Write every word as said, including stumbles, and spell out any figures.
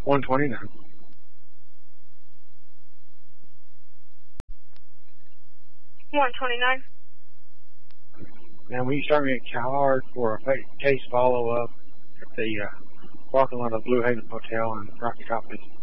one twenty-nine. one twenty-nine. Now, will you start me a card for a case follow-up at the uh, parking lot of Blue Haven Hotel in Rocky Top,